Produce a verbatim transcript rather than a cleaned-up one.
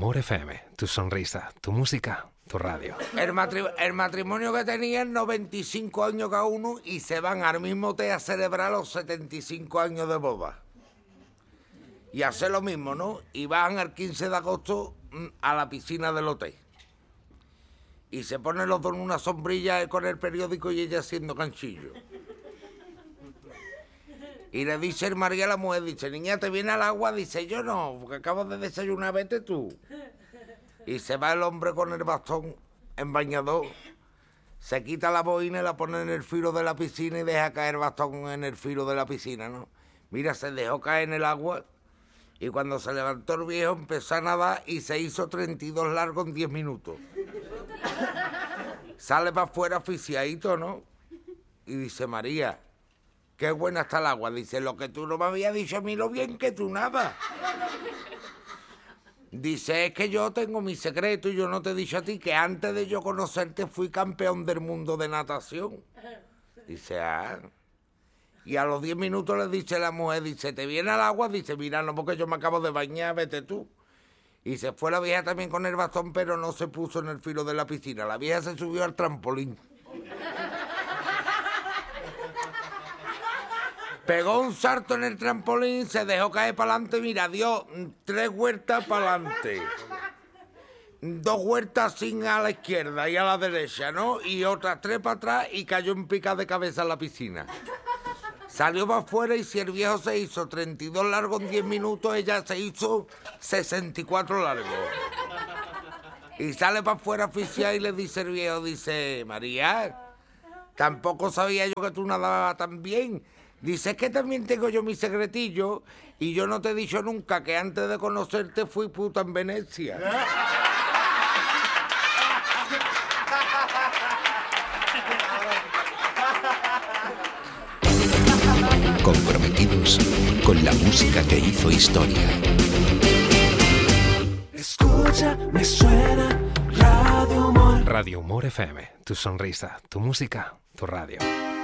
Humor F M, tu sonrisa, tu música, tu radio. El, matri- el matrimonio que tenían noventa y cinco años cada uno y se van al mismo hotel a celebrar los setenta y cinco años de boda. Y hacer lo mismo, ¿no? Y van el quince de agosto a la piscina del hotel. Y se ponen los dos en una sombrilla con el periódico y ella haciendo canchillo. Y le dice el María a la mujer, dice, niña, ¿te viene al agua? Dice, yo no, porque acabo de desayunar, vete tú. Y se va el hombre con el bastón en bañador, se quita la boina y la pone en el filo de la piscina y deja caer el bastón en el filo de la piscina, ¿no? Mira, se dejó caer en el agua y cuando se levantó el viejo empezó a nadar y se hizo treinta y dos largos en diez minutos. Sale para afuera asfixiadito, ¿no? Y dice, María, qué buena está el agua. Dice, lo que tú no me habías dicho a mí, lo bien que tú nadas. Dice, es que yo tengo mi secreto y yo no te he dicho a ti que antes de yo conocerte fui campeón del mundo de natación. Dice, ah. Y a los diez minutos le dice la mujer, dice, ¿te viene al agua? Dice, mira, no, porque yo me acabo de bañar, vete tú. Y se fue la vieja también con el bastón, pero no se puso en el filo de la piscina. La vieja se subió al trampolín. Pegó un salto en el trampolín, se dejó caer para adelante, mira, dio tres vueltas para adelante. Dos vueltas sin a la izquierda y a la derecha, ¿no? Y otras tres para atrás y cayó en pica de cabeza en la piscina. Salió para afuera y si el viejo se hizo treinta y dos largos en diez minutos, ella se hizo sesenta y cuatro largos. Y sale para afuera asfixiada y le dice el viejo, dice, María, tampoco sabía yo que tú nadabas tan bien. Dice, es que también tengo yo mi secretillo y yo no te he dicho nunca que antes de conocerte fui puta en Venecia. Comprometidos con la música que hizo historia. Escucha, me suena Radio Humor. Radio Humor F M, tu sonrisa, tu música, tu radio.